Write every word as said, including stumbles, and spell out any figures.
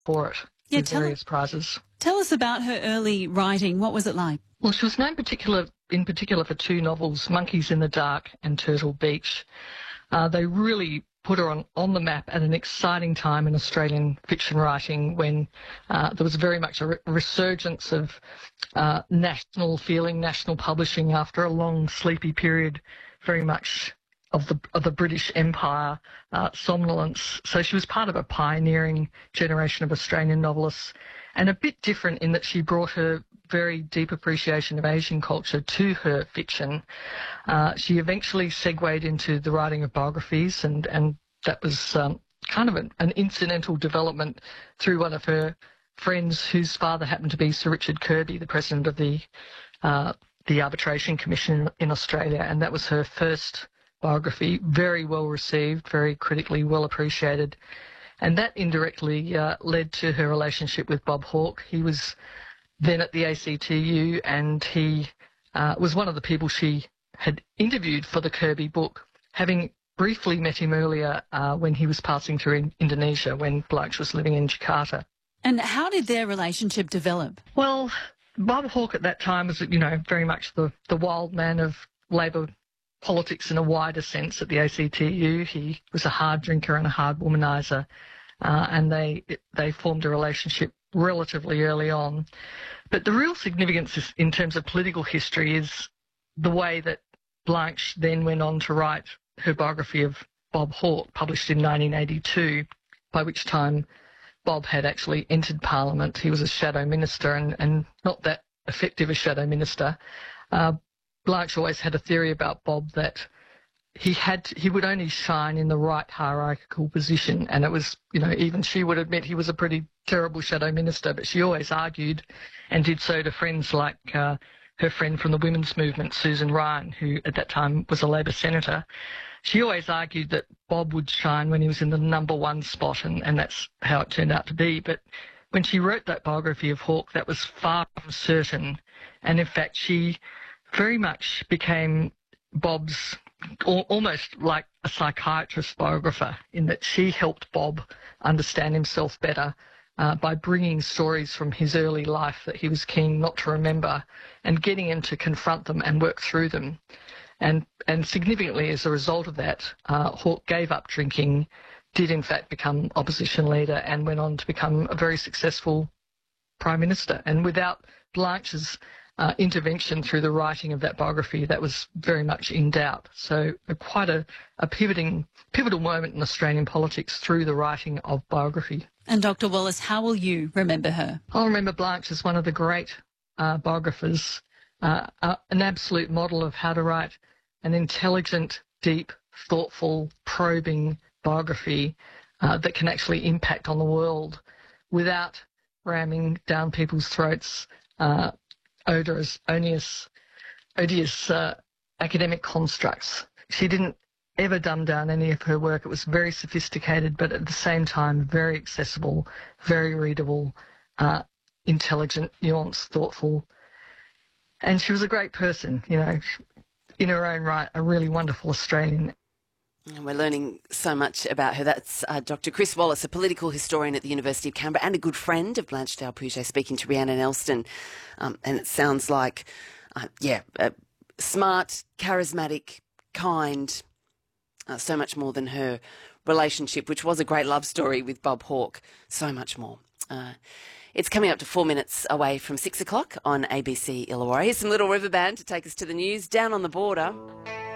for it Yeah, with tell, various prizes. tell us about her early writing. What was it like? Well, she was known particular, in particular for two novels, Monkeys in the Dark and Turtle Beach. Uh, they really put her on, on the map at an exciting time in Australian fiction writing when uh, there was very much a re- resurgence of uh, national feeling, national publishing after a long, sleepy period, very much of the of the British Empire, uh, somnolence. So she was part of a pioneering generation of Australian novelists, and a bit different in that she brought her very deep appreciation of Asian culture to her fiction. Uh, she eventually segued into the writing of biographies, and, and that was um, kind of an, an incidental development through one of her friends whose father happened to be Sir Richard Kirby, the president of the uh, the Arbitration Commission in Australia, and that was her first biography, very well received, very critically well appreciated. And that indirectly uh, led to her relationship with Bob Hawke. He was then at the A C T U, and he uh, was one of the people she had interviewed for the Kirby book, having briefly met him earlier uh, when he was passing through in Indonesia when Blanche was living in Jakarta. And how did their relationship develop? Well, Bob Hawke at that time was, you know, very much the, the wild man of Labor politics in a wider sense at the A C T U. He was a hard drinker and a hard womanizer, uh, and they they formed a relationship relatively early on. But the real significance is, in terms of political history, is the way that Blanche then went on to write her biography of Bob Hawke, published in nineteen eighty-two, by which time Bob had actually entered Parliament. He was a shadow minister, and, and not that effective a shadow minister. Uh, Blanche always had a theory about Bob that he had he would only shine in the right hierarchical position, and it was, you know, even she would admit he was a pretty terrible shadow minister, but she always argued, and did so to friends like uh, her friend from the women's movement, Susan Ryan, who at that time was a Labor senator. She always argued that Bob would shine when he was in the number one spot, and, and that's how it turned out to be. But when she wrote that biography of Hawke, that was far from certain, and in fact she very much became Bob's almost like a psychiatrist biographer, in that she helped Bob understand himself better uh, by bringing stories from his early life that he was keen not to remember and getting him to confront them and work through them. And, and significantly, as a result of that, uh, Hawke gave up drinking, did in fact become opposition leader, and went on to become a very successful Prime Minister. And without Blanche's Uh, intervention through the writing of that biography, that was very much in doubt. So uh, quite a, a pivoting, pivotal moment in Australian politics through the writing of biography. And Doctor Wallace, how will you remember her? I'll remember Blanche as one of the great uh, biographers, uh, uh, an absolute model of how to write an intelligent, deep, thoughtful, probing biography uh, that can actually impact on the world without ramming down people's throats uh, odorous, odious, odious uh, academic constructs. She didn't ever dumb down any of her work. It was very sophisticated, but at the same time very accessible, very readable, uh, intelligent, nuanced, thoughtful. And she was a great person, you know, in her own right, a really wonderful Australian. And we're learning so much about her. That's uh, Doctor Chris Wallace, a political historian at the University of Canberra and a good friend of Blanche Dale-Pouget, speaking to Rhiannon Elston. Um, and it sounds like, uh, yeah, uh, smart, charismatic, kind, uh, so much more than her relationship, which was a great love story with Bob Hawke, so much more. Uh, it's coming up to four minutes away from six o'clock on A B C Illawarra. Here's some Little River Band to take us to the news. Down on the Border.